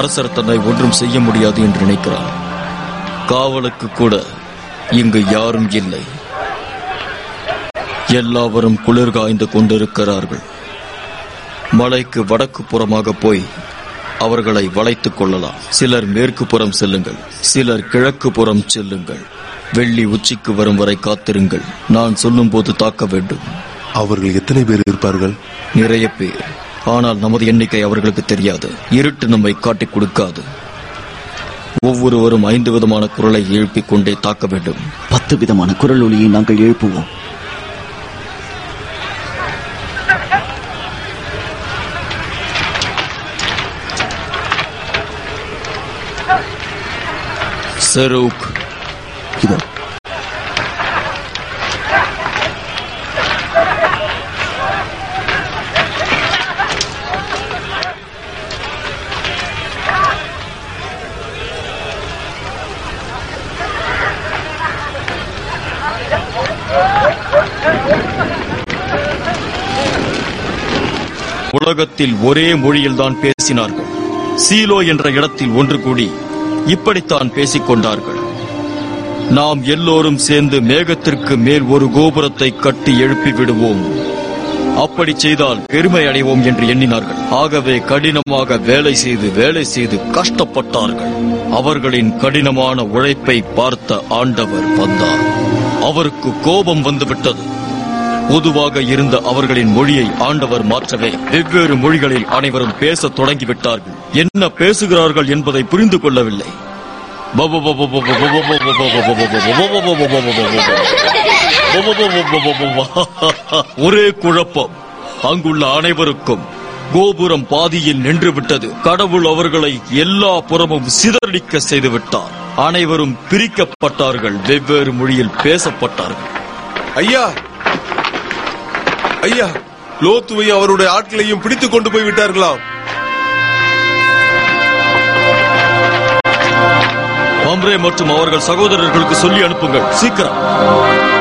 அரசர் தன்னை ஒன்றும் செய்ய முடியாது என்று நினைக்கிறார். காவலுக்கு கூட இங்கு யாரும் இல்லை. எல்லாவரும் குளிர் காய்ந்து கொண்டிருக்கிறார்கள். மலைக்கு வடக்கு புறமாக போய் அவர்களை வளைத்துக் கொள்ளலாம். சிலர் மேற்கு புறம் செல்லுங்கள், சிலர் கிழக்கு புறம் செல்லுங்கள். வெள்ளி உச்சிக்கு வரும் வரை காத்திருங்கள். நான் சொல்லும் போது தாக்க வேண்டும். அவர்கள் எத்தனை பேர் இருப்பார்கள்? நிறைய பேர். ஆனால் நமது எண்ணிக்கை அவர்களுக்கு தெரியாது. இருட்டு நம்மை காட்டிக் கொடுக்காது. ஒவ்வொருவரும் 5 விதமான குரலை எழுப்பிக் கொண்டே தாக்க வேண்டும். 10 விதமான குரல் ஒலியை நாங்கள் எழுப்புவோம். சரூக், இதோ. உலகத்தில் ஒரே மொழியில்தான் பேசினார்கள். சீலோ என்ற இடத்தில் ஒன்று கூடி இப்படித்தான் பேசிக் கொண்டார்கள். நாம் எல்லோரும் சேர்ந்து மேகத்திற்கு மேல் ஒரு கோபுரத்தை கட்டி எழுப்பி விடுவோம். அப்படி செய்தால் பெருமை அடைவோம் என்று எண்ணினார்கள். ஆகவே கடினமாக வேலை செய்து கஷ்டப்பட்டார்கள். அவர்களின் கடினமான உழைப்பை பார்த்த ஆண்டவர் வந்தார். அவருக்கு கோபம் வந்துவிட்டது. பொதுவாக இருந்த அவர்களின் மொழியை ஆண்டவர் மாற்றவே வெவ்வேறு மொழிகளில் அனைவரும் பேசத் தொடங்கிவிட்டார்கள். என்ன பேசுகிறார்கள் என்பதை புரிந்து கொள்ளவில்லை. ஒரே குழப்பம் அங்குள்ள அனைவருக்கும். கோபுரம் பாதியில் நின்று விட்டது. கடவுள் அவர்களை எல்லா புறமும் சிதறடிக்க செய்துவிட்டார். அனைவரும் பிரிக்கப்பட்டார்கள். வெவ்வேறு மொழியில் பேசப்பட்டார்கள். ஐயா, ஐயா, லோத்துவையும் அவருடைய ஆட்களையும் பிடித்துக் கொண்டு போய் விட்டார்களாம். மம்ரே மற்றும் அவர்கள் சகோதரர்களுக்கு சொல்லி அனுப்புங்கள், சீக்கிரம்.